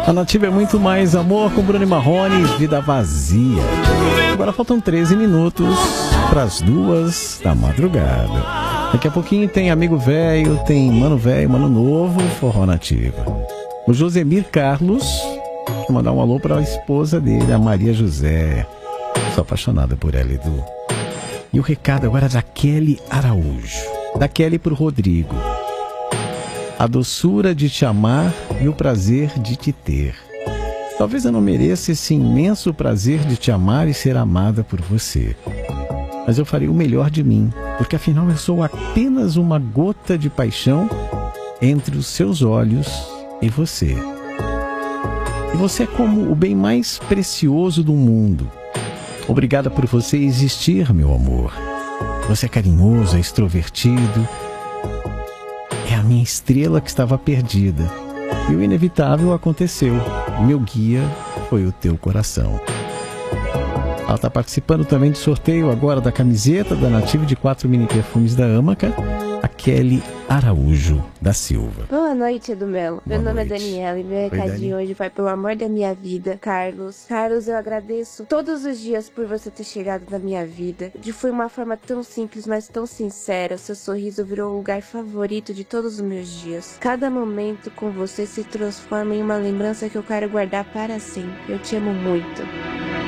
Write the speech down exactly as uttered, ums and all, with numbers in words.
A Nativa é muito mais amor com Bruno e Marrone, Vida Vazia. Agora faltam treze minutos para as duas da madrugada. Daqui a pouquinho tem Amigo Velho, tem Mano Velho, Mano Novo, Forró Nativa. O Josemir Carlos, vou mandar um alô para a esposa dele, a Maria José. Sou apaixonada por ela, Edu. E o recado agora é da Kelly Araújo. Da Kelly pro Rodrigo. A doçura de te amar e o prazer de te ter. Talvez eu não mereça esse imenso prazer de te amar e ser amada por você. Mas eu farei o melhor de mim, porque afinal eu sou apenas uma gota de paixão entre os seus olhos e você. E você é como o bem mais precioso do mundo. Obrigada por você existir, meu amor. Você é carinhoso, é extrovertido. É a minha estrela que estava perdida. E o inevitável aconteceu. O meu guia foi o teu coração. Ela está participando também do sorteio agora da camiseta da Nativa de quatro mini perfumes da Amaca, a Kelly Araújo da Silva. Boa noite, Edu Melo. Meu Boa nome noite. é Daniela e meu recadinho hoje vai pelo amor da minha vida, Carlos. Carlos, eu agradeço todos os dias por você ter chegado na minha vida. De foi uma forma tão simples, mas tão sincera. Seu sorriso virou o lugar favorito de todos os meus dias. Cada momento com você se transforma em uma lembrança que eu quero guardar para sempre. Eu te amo muito.